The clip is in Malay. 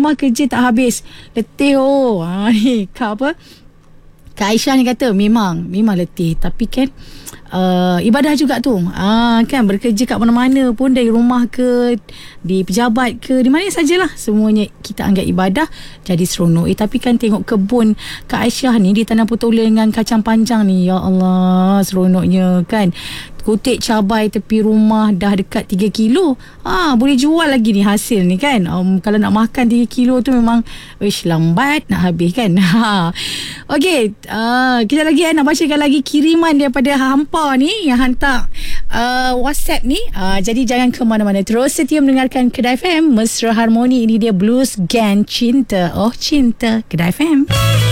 rumah kerja tak habis. Letih ni Kak Aisyah ni kata memang letih. Tapi kan ibadah juga tu. Kan bekerja kat mana-mana pun, dari rumah ke, di pejabat ke, di mana sajalah, semuanya kita anggap ibadah, jadi seronok. Tapi kan tengok kebun Kak Aisyah ni di Tanah Putoleh dengan kacang panjang ni, ya Allah, seronoknya kan. Kutik cabai tepi rumah dah dekat 3 kilo. Boleh jual lagi ni hasil ni kan. Kalau nak makan 3 kilo tu memang lambat nak habis kan. Okey, kita lagi nak bacakan lagi kiriman daripada hampa ni yang hantar WhatsApp ni. Jadi jangan ke mana-mana, terus setia mendengarkan Kedai FM. Mesra Harmoni, ini dia Blues Gang Cinta. Oh cinta, Kedai FM.